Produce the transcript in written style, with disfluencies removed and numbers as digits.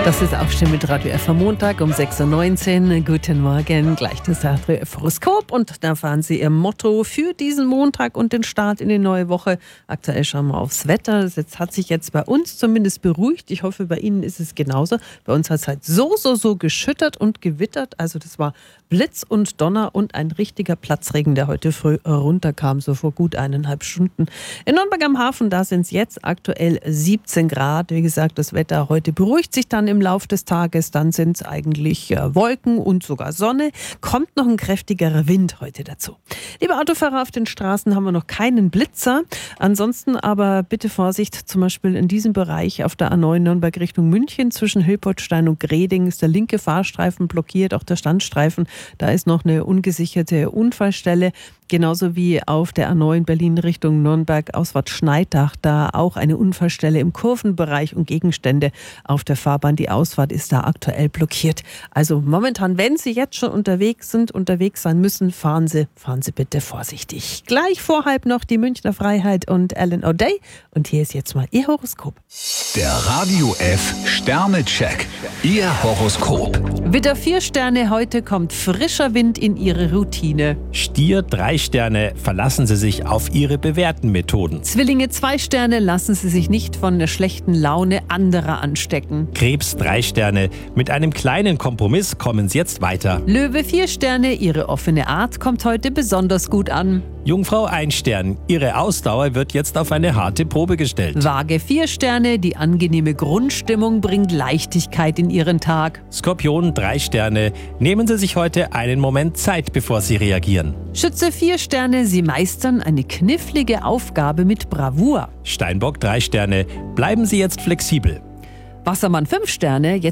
Das ist Aufstehen mit Radio F am Montag um 6.19 Uhr. Guten Morgen, gleich das Radio F Horoskop. Und da fahren Sie Ihr Motto für diesen Montag und den Start in die neue Woche. Aktuell schauen wir aufs Wetter. Das hat sich jetzt bei uns zumindest beruhigt. Ich hoffe, bei Ihnen ist es genauso. Bei uns hat es halt so geschüttert und gewittert. Also das war Blitz und Donner und ein richtiger Platzregen, der heute früh runterkam, so vor gut 1,5 Stunden. In Nürnberg am Hafen, da sind es jetzt aktuell 17 Grad. Wie gesagt, das Wetter heute beruhigt sich dann im Laufe des Tages. Dann sind es eigentlich Wolken und sogar Sonne. Kommt noch ein kräftigerer Wind heute dazu. Liebe Autofahrer, auf den Straßen haben wir noch keinen Blitzer. Ansonsten aber bitte Vorsicht, zum Beispiel in diesem Bereich auf der A9 Nürnberg Richtung München zwischen Hilpertstein und Greding ist der linke Fahrstreifen blockiert, auch der Standstreifen. Da ist noch eine ungesicherte Unfallstelle. Genauso wie auf der A9 Berlin Richtung Nürnberg Ausfahrt Schneidach, da auch eine Unfallstelle im Kurvenbereich und Gegenstände auf der Fahrbahn. Die Ausfahrt ist da aktuell blockiert. Also momentan, wenn Sie jetzt schon unterwegs sein müssen, fahren Sie bitte vorsichtig. Gleich vor halb noch die Münchner Freiheit und Alan O'Day. Und hier ist jetzt mal Ihr Horoskop. Der Radio F Sternecheck. Ihr Horoskop. Widder 4 Sterne, heute kommt frischer Wind in Ihre Routine. Stier 3 Sterne, verlassen Sie sich auf Ihre bewährten Methoden. Zwillinge 2 Sterne, lassen Sie sich nicht von der schlechten Laune anderer anstecken. Krebs 3 Sterne, mit einem kleinen Kompromiss kommen Sie jetzt weiter. Löwe 4 Sterne, Ihre offene Art kommt heute besonders gut an. Jungfrau 1 Stern, Ihre Ausdauer wird jetzt auf eine harte Probe gestellt. Waage 4 Sterne, die angenehme Grundstimmung bringt Leichtigkeit in Ihren Tag. Skorpion 3 Sterne, nehmen Sie sich heute einen Moment Zeit, bevor Sie reagieren. Schütze 4 Sterne, Sie meistern eine knifflige Aufgabe mit Bravour. Steinbock 3 Sterne, bleiben Sie jetzt flexibel. Wassermann 5 Sterne,